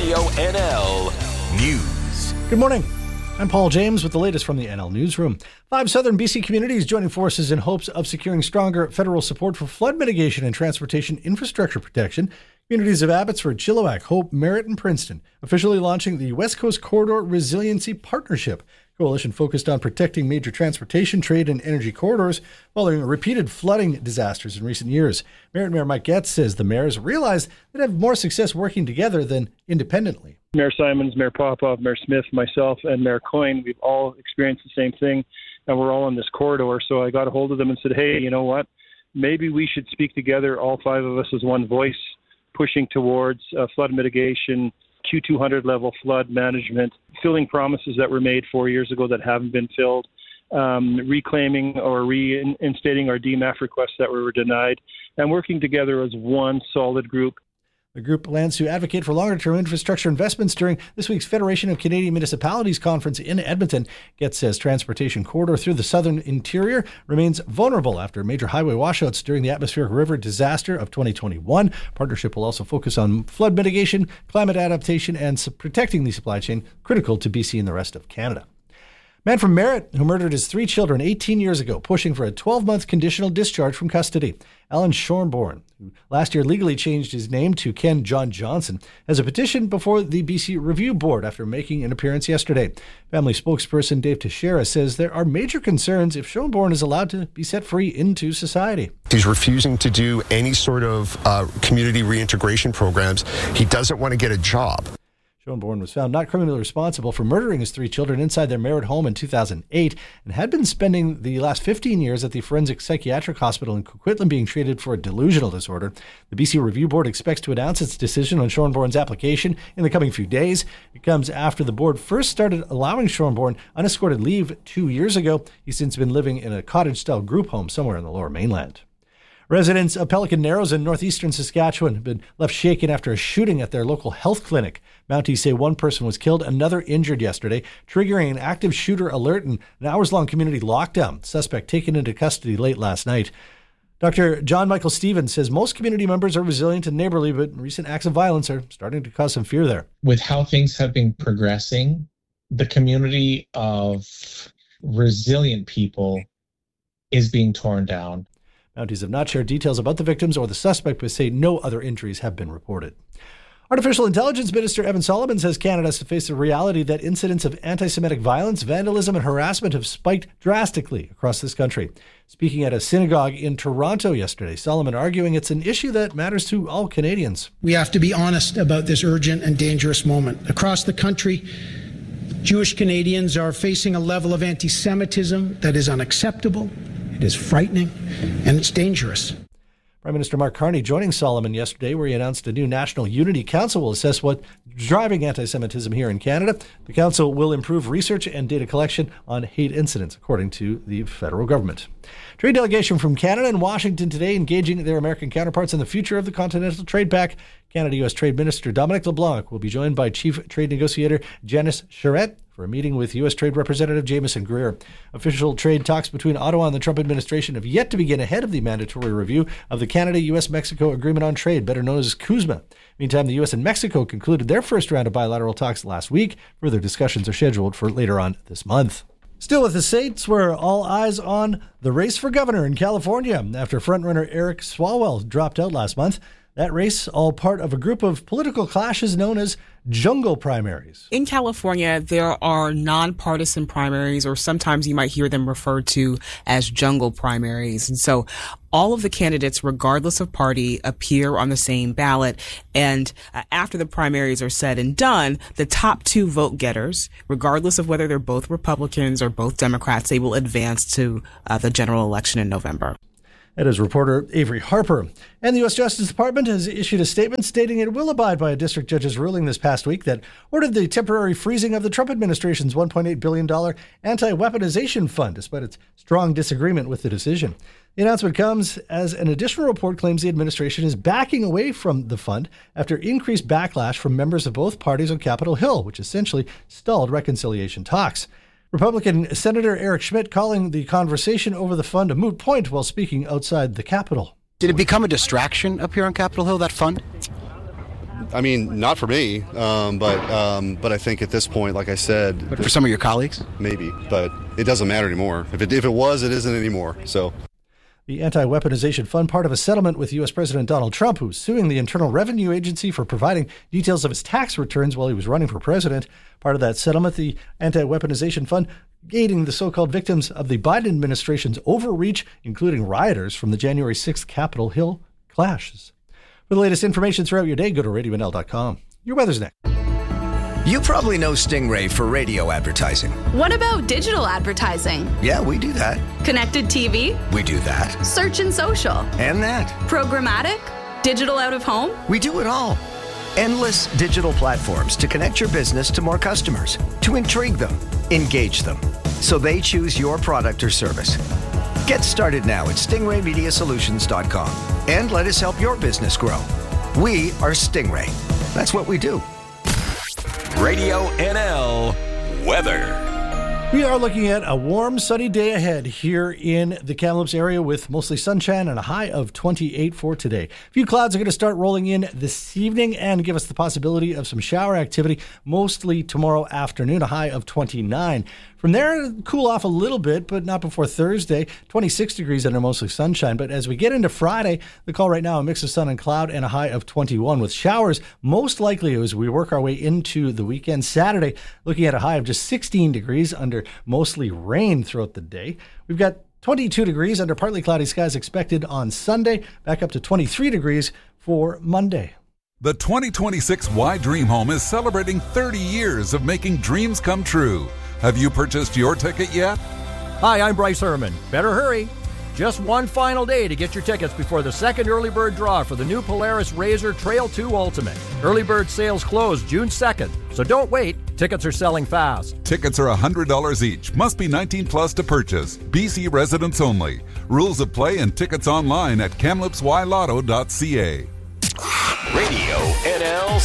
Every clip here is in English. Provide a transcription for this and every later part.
Radio NL News. Good morning. I'm Paul James with the latest from the NL Newsroom. 5 southern BC communities joining forces in hopes of securing stronger federal support for flood mitigation and transportation infrastructure protection. Communities of Abbotsford, Chilliwack, Hope, Merritt, and Princeton officially launching the West Coast Corridor Resiliency Partnership. Coalition focused on protecting major transportation, trade, and energy corridors following repeated flooding disasters in recent years. Merritt Mayor Mike Getz says the mayors realize they'd have more success working together than independently. Mayor Simons, Mayor Popov, Mayor Smith, myself, and Mayor Coyne, we've all experienced the same thing, and we're all on this corridor. So I got a hold of them and said, hey, you know what? Maybe we should speak together, all 5 of us as one voice, pushing towards flood mitigation, Q200 level flood management, filling promises that were made 4 years ago that haven't been filled, reclaiming or reinstating our DMAF requests that were denied, and working together as one solid group. The group plans to advocate for longer-term infrastructure investments during this week's Federation of Canadian Municipalities conference in Edmonton. Getz says transportation corridor through the southern interior remains vulnerable after major highway washouts during the atmospheric river disaster of 2021. Partnership will also focus on flood mitigation, climate adaptation, and protecting the supply chain, critical to BC and the rest of Canada. Man from Merritt who murdered his 3 children 18 years ago, pushing for a 12-month conditional discharge from custody. Alan Shornborn, who last year legally changed his name to Ken John Johnson, has a petition before the BC Review Board after making an appearance yesterday. Family spokesperson Dave Teixeira says there are major concerns if Shornborn is allowed to be set free into society. He's refusing to do any sort of community reintegration programs. He doesn't want to get a job. Shornborn was found not criminally responsible for murdering his 3 children inside their Merritt home in 2008 and had been spending the last 15 years at the Forensic Psychiatric Hospital in Coquitlam being treated for a delusional disorder. The BC Review Board expects to announce its decision on Shornborn's application in the coming few days. It comes after the board first started allowing Shornborn unescorted leave 2 years ago. He's since been living in a cottage-style group home somewhere in the Lower Mainland. Residents of Pelican Narrows in northeastern Saskatchewan have been left shaken after a shooting at their local health clinic. Mounties say one person was killed, another injured yesterday, triggering an active shooter alert and an hours-long community lockdown. Suspect taken into custody late last night. Dr. John Michael Stevens says most community members are resilient and neighborly, but recent acts of violence are starting to cause some fear there. With how things have been progressing, the community of resilient people is being torn down. Mounties have not shared details about the victims or the suspect, but say no other injuries have been reported. Artificial Intelligence Minister Evan Solomon says Canada has to face the reality that incidents of anti-Semitic violence, vandalism, and harassment have spiked drastically across this country. Speaking at a synagogue in Toronto yesterday, Solomon arguing it's an issue that matters to all Canadians. We have to be honest about this urgent and dangerous moment. Across the country, Jewish Canadians are facing a level of anti-Semitism that is unacceptable. It is frightening, and it's dangerous. Prime Minister Mark Carney joining Solomon yesterday, where he announced a new National Unity Council will assess what's driving anti-Semitism here in Canada. The council will improve research and data collection on hate incidents, according to the federal government. Trade delegation from Canada and Washington today engaging their American counterparts on the future of the Continental Trade Pact. Canada-U.S. Trade Minister Dominic LeBlanc will be joined by Chief Trade Negotiator Janice Charette for a meeting with U.S. Trade Representative Jamieson Greer. Official trade talks between Ottawa and the Trump administration have yet to begin ahead of the mandatory review of the Canada-U.S.-Mexico Agreement on Trade, better known as CUSMA. Meantime, the U.S. and Mexico concluded their first round of bilateral talks last week. Further discussions are scheduled for later on this month. Still with the states, we're all eyes on the race for governor in California after frontrunner Eric Swalwell dropped out last month. That race, all part of a group of political clashes known as jungle primaries. In California, there are nonpartisan primaries, or sometimes you might hear them referred to as jungle primaries. And so all of the candidates, regardless of party, appear on the same ballot. And after the primaries are said and done, the top 2 vote getters, regardless of whether they're both Republicans or both Democrats, they will advance to the general election in November. That is reporter Avery Harper. And the U.S. Justice Department has issued a statement stating it will abide by a district judge's ruling this past week that ordered the temporary freezing of the Trump administration's $1.8 billion anti-weaponization fund, despite its strong disagreement with the decision. The announcement comes as an additional report claims the administration is backing away from the fund after increased backlash from members of both parties on Capitol Hill, which essentially stalled reconciliation talks. Republican Senator Eric Schmidt calling the conversation over the fund a moot point while speaking outside the Capitol. Did it become a distraction up here on Capitol Hill, that fund? I mean, not for me, but I think at this point, like I said, but for some of your colleagues, maybe. But it doesn't matter anymore. If it was, it isn't anymore. So. The Anti-Weaponization Fund, part of a settlement with U.S. President Donald Trump, who's suing the Internal Revenue Agency for providing details of his tax returns while he was running for president. Part of that settlement, the Anti-Weaponization Fund aiding the so-called victims of the Biden administration's overreach, including rioters from the January 6th Capitol Hill clashes. For the latest information throughout your day, go to RadioNL.com. Your weather's next. You probably know Stingray for radio advertising. What about digital advertising? Yeah, we do that. Connected TV? We do that. Search and social? And that. Programmatic? Digital out of home? We do it all. Endless digital platforms to connect your business to more customers, to intrigue them, engage them, so they choose your product or service. Get started now at stingraymediasolutions.com and let us help your business grow. We are Stingray. That's what we do. Radio NL weather. We are looking at a warm, sunny day ahead here in the Kamloops area with mostly sunshine and a high of 28 for today. A few clouds are going to start rolling in this evening and give us the possibility of some shower activity, mostly tomorrow afternoon, a high of 29. From there, cool off a little bit, but not before Thursday. 26 degrees under mostly sunshine. But as we get into Friday, the call right now, a mix of sun and cloud and a high of 21 with showers most likely as we work our way into the weekend. Saturday, looking at a high of just 16 degrees under mostly rain throughout the day. We've got 22 degrees under partly cloudy skies expected on Sunday, back up to 23 degrees for Monday. The 2026 Y Dream Home is celebrating 30 years of making dreams come true. Have you purchased your ticket yet? Hi, I'm Bryce Herman. Better hurry. Just one final day to get your tickets before the second early bird draw for the new Polaris RZR Trail 2 Ultimate. Early bird sales close June 2nd, so don't wait. Tickets are selling fast. Tickets are $100 each. Must be 19 plus to purchase. BC residents only. Rules of play and tickets online at kamloopsylotto.ca. Radio NL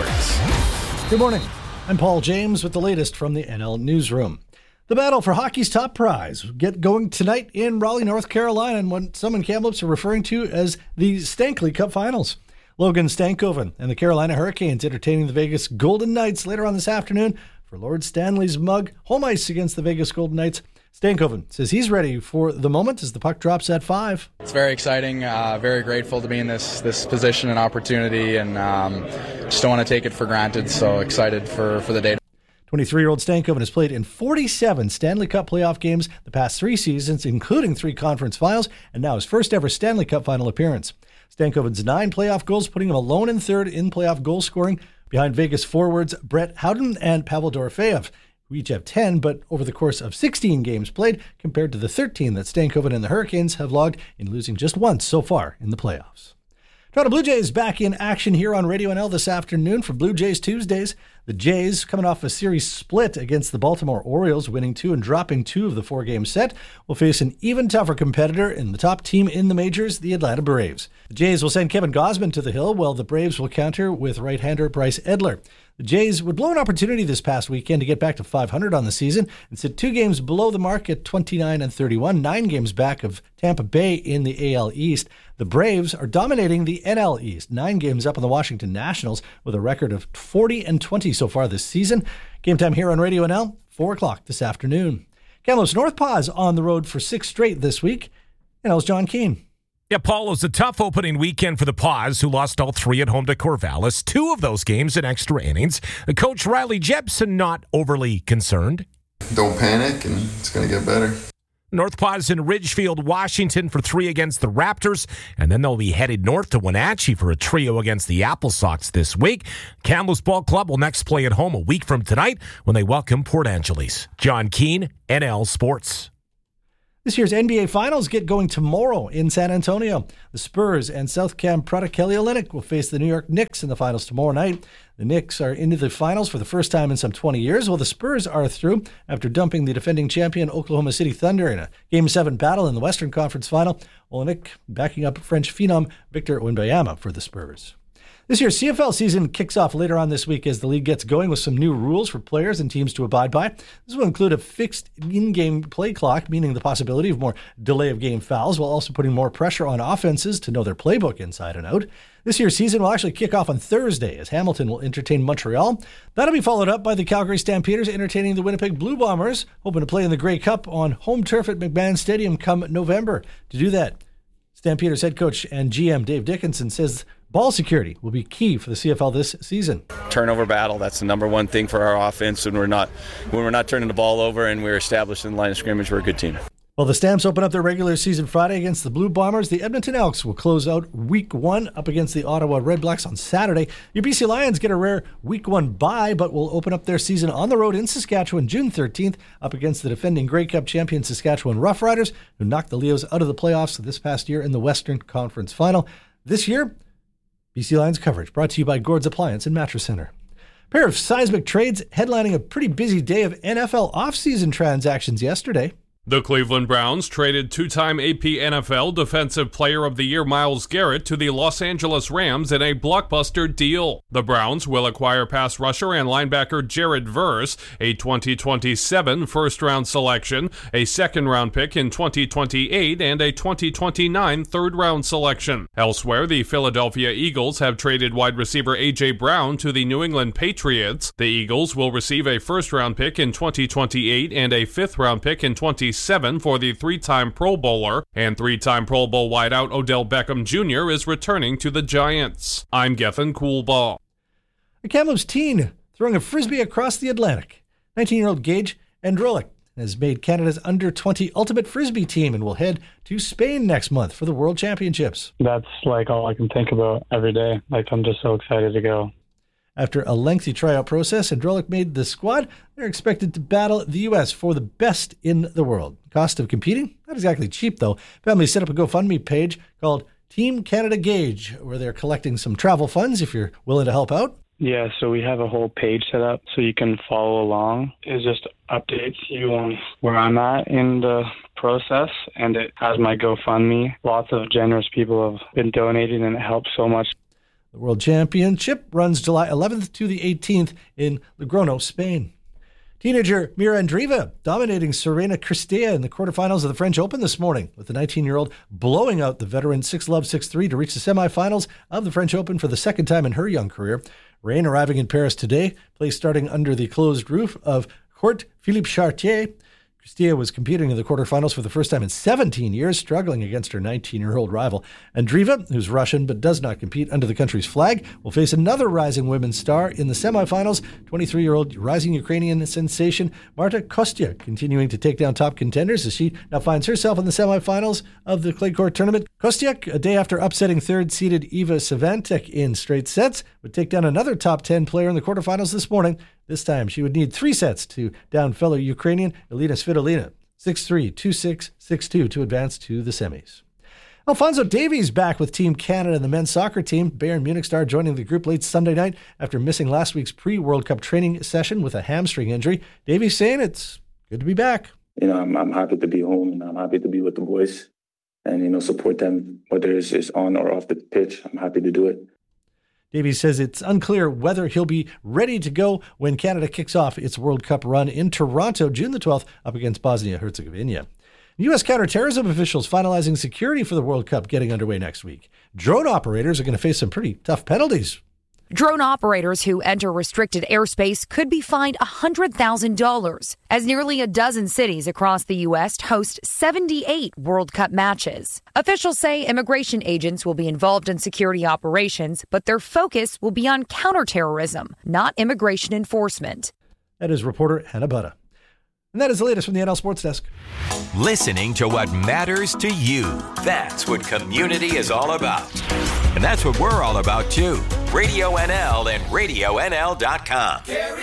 Sports. Good morning. I'm Paul James with the latest from the NL Newsroom. The battle for hockey's top prize will get going tonight in Raleigh, North Carolina, and what some in Kamloops are referring to as the Stankley Cup Finals. Logan Stankoven and the Carolina Hurricanes entertaining the Vegas Golden Knights later on this afternoon for Lord Stanley's mug, home ice against the Vegas Golden Knights. Stankoven says he's ready for the moment as the puck drops at 5. It's very exciting, very grateful to be in this position and opportunity, and just don't want to take it for granted, so excited for the day. 23-year-old Stankoven has played in 47 Stanley Cup playoff games the past 3 seasons, including 3 conference finals, and now his first ever Stanley Cup final appearance. Stankoven's 9 playoff goals, putting him alone in third in playoff goal scoring, behind Vegas forwards Brett Howden and Pavel Dorofeyev, who each have 10, but over the course of 16 games played, compared to the 13 that Stankoven and the Hurricanes have logged in losing just once so far in the playoffs. Toronto Blue Jays back in action here on Radio NL this afternoon for Blue Jays Tuesdays. The Jays, coming off a series split against the Baltimore Orioles, winning 2 and dropping 2 of the 4-game set, will face an even tougher competitor in the top team in the majors, the Atlanta Braves. The Jays will send Kevin Gausman to the hill, while the Braves will counter with right-hander Bryce Edler. The Jays would blow an opportunity this past weekend to get back to 500 on the season and sit 2 games below the mark at 29 and 31, 9 games back of Tampa Bay in the AL East. The Braves are dominating the NL East, 9 games up on the Washington Nationals with a record of 40 and 20 so far this season. Game time here on Radio NL, 4 o'clock this afternoon. Kamloops North Paws on the road for 6 straight this week. NL's John Keane. Yeah, Paul, it was a tough opening weekend for the Paws, who lost all 3 at home to Corvallis, 2 of those games in extra innings. Coach Riley Jepson not overly concerned. Don't panic, and it's going to get better. North Paws in Ridgefield, Washington for 3 against the Raptors, and then they'll be headed north to Wenatchee for a trio against the Apple Sox this week. Kamloops Ball Club will next play at home a week from tonight when they welcome Port Angeles. John Keane, NL Sports. This year's NBA Finals get going tomorrow in San Antonio. The Spurs and South Cam product Kelly Olynyk will face the New York Knicks in the finals tomorrow night. The Knicks are into the finals for the first time in some 20 years, while the Spurs are through after dumping the defending champion Oklahoma City Thunder in a Game 7 battle in the Western Conference Final. Olynyk backing up French phenom Victor Wembanyama for the Spurs. This year's CFL season kicks off later on this week as the league gets going with some new rules for players and teams to abide by. This will include a fixed in-game play clock, meaning the possibility of more delay of game fouls, while also putting more pressure on offenses to know their playbook inside and out. This year's season will actually kick off on Thursday as Hamilton will entertain Montreal. That'll be followed up by the Calgary Stampeders entertaining the Winnipeg Blue Bombers, hoping to play in the Grey Cup on home turf at McMahon Stadium come November. To do that, Stampeders head coach and GM Dave Dickinson says ball security will be key for the CFL this season. Turnover battle, that's the number one thing for our offense. When we're not turning the ball over and we're established in the line of scrimmage, we're a good team. Well, the Stamps open up their regular season Friday against the Blue Bombers. The Edmonton Elks will close out Week 1 up against the Ottawa Redblacks on Saturday. Your BC Lions get a rare Week 1 bye, but will open up their season on the road in Saskatchewan June 13th up against the defending Grey Cup champion Saskatchewan Roughriders, who knocked the Leos out of the playoffs this past year in the Western Conference Final. This year, BC Lions coverage brought to you by Gord's Appliance and Mattress Center. A pair of seismic trades headlining a pretty busy day of NFL offseason transactions yesterday. The Cleveland Browns traded two-time AP NFL Defensive Player of the Year Myles Garrett to the Los Angeles Rams in a blockbuster deal. The Browns will acquire pass rusher and linebacker Jared Verse, a 2027 first-round selection, a second-round pick in 2028, and a 2029 third-round selection. Elsewhere, the Philadelphia Eagles have traded wide receiver A.J. Brown to the New England Patriots. The Eagles will receive a first-round pick in 2028 and a fifth-round pick in 2027 for the three-time Pro Bowler, and three-time Pro Bowl wideout Odell Beckham Jr. is returning to the Giants. I'm Gethin Coolbaugh. A Kamloops teen throwing a frisbee across the Atlantic. 19-year-old Gage Androlic has made Canada's under-20 ultimate frisbee team and will head to Spain next month for the World Championships. That's like all I can think about every day. I'm just so excited to go. After a lengthy tryout process, Androlic made the squad. They're expected to battle the U.S. for the best in the world. Cost of competing? Not exactly cheap, though. Family set up a GoFundMe page called Team Canada Gage, where they're collecting some travel funds if you're willing to help out. Yeah, so we have a whole page set up so you can follow along. It just updates you on where I'm at in the process, and it has my GoFundMe. Lots of generous people have been donating, and it helps so much. The World Championship runs July 11th to the 18th in Logroño, Spain. Teenager Mira Andreeva dominating Serena Cristea in the quarterfinals of the French Open this morning, with the 19-year-old blowing out the veteran 6-love, 6-3 to reach the semifinals of the French Open for the second time in her young career. Rain arriving in Paris today, play starting under the closed roof of Court Philippe Chartier. Cristea was competing in the quarterfinals for the first time in 17 years, struggling against her 19-year-old rival. Andreeva, who's Russian but does not compete under the country's flag, will face another rising women's star in the semifinals, 23-year-old rising Ukrainian sensation Marta Kostya, continuing to take down top contenders as she now finds herself in the semifinals of the clay court tournament. Kostya, a day after upsetting third-seeded Iva Swiatek in straight sets, would take down another top 10 player in the quarterfinals this morning. This time, she would need 3 sets to down fellow Ukrainian Elena Svitolina, 6-3, 2-6, 6-2 to advance to the semis. Alphonso Davies back with Team Canada and the men's soccer team. Bayern Munich star joining the group late Sunday night after missing last week's pre-World Cup training session with a hamstring injury. Davies saying it's good to be back. I'm happy to be home, and I'm happy to be with the boys and, support them, whether it's on or off the pitch. I'm happy to do it. Davies says it's unclear whether he'll be ready to go when Canada kicks off its World Cup run in Toronto June the 12th up against Bosnia-Herzegovina. U.S. counterterrorism officials finalizing security for the World Cup getting underway next week. Drone operators are going to face some pretty tough penalties. Drone operators who enter restricted airspace could be fined $100,000, as nearly a dozen cities across the U.S. host 78 World Cup matches. Officials say immigration agents will be involved in security operations, but their focus will be on counterterrorism, not immigration enforcement. That is reporter Hannah Butta. And that is the latest from the NL Sports Desk. Listening to what matters to you. That's what community is all about. And that's what we're all about, too. Radio NL and RadioNL.com.